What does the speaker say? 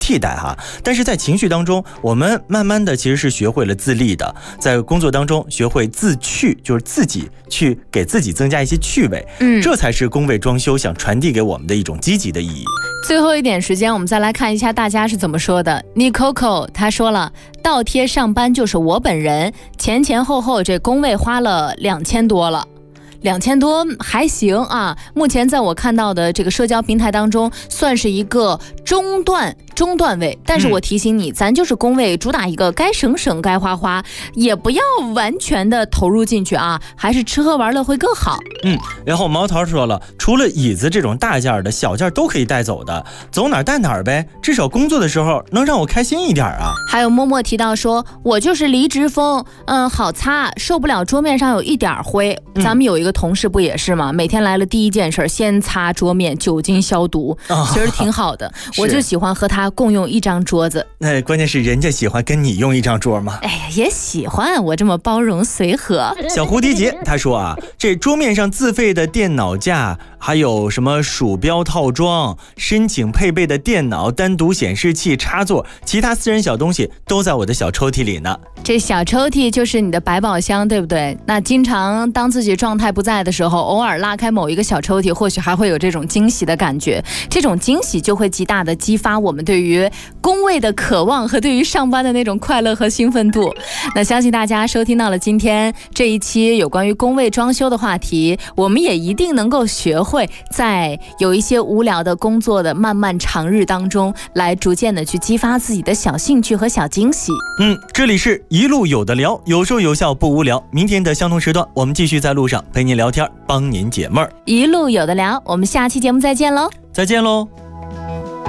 替代哈。但是在情绪当中，我们慢慢的其实是学会了自立的，在工作当中学会自趣，就是自己去给自己增加一些趣味，这才是工位装修想传递给我们的一种积极的意义。 最后一点时间，我们再来看一下大家是怎么说的。Nicole 他说了，倒贴上班就是我本人，前后这工位花了2000多了。2000多还行啊，目前在我看到的这个社交平台当中，算是一个中段位。但是我提醒你，咱就是工位主打一个该省省该花花，也不要完全的投入进去啊，还是吃喝玩乐会更好。 然后毛桃说了，除了椅子这种大件的，小件都可以带走的，走哪儿带哪儿呗，至少工作的时候能让我开心一点啊。 还有默默提到说，我就是离职风，好擦，受不了桌面上有一点灰。咱们有一个同事不也是吗？每天来了第一件事先擦桌面，酒精消毒，其实挺好的。我就喜欢和他共用一张桌子。 那关键是人家喜欢跟你用一张桌吗？ 哎呀，也喜欢我这么包容随和。 小蝴蝶结他说啊，这桌面上自费的电脑架，还有什么鼠标套装，申请配备的电脑、单独显示器、插座，其他私人小东西都在我的小抽屉里呢。 这小抽屉就是你的百宝箱，对不对？那经常当自己状态不在的时候，偶尔拉开某一个小抽屉，或许还会有这种惊喜的感觉。这种惊喜就会极大的激发我们对于工位的渴望和对于上班的那种快乐和兴奋度。那相信大家收听到了今天这一期有关于工位装修的话题，我们也一定能够学会在有一些无聊的工作的漫漫长日当中，来逐渐的去激发自己的小兴趣和小惊喜。 这里是一路有的聊，有说有笑不无聊。明天的相同时段，我们继续在路上陪您聊天，帮您解闷儿。 一路有的聊，我们下期节目再见喽！ 再见喽。